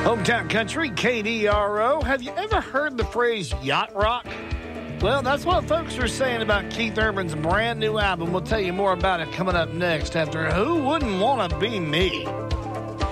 Hometown Country, KDRO. Have you ever heard the phrase yacht rock? Well, that's what folks are saying about Keith Urban's brand new album. We'll tell you more about it coming up next after Who Wouldn't Want to Be Me?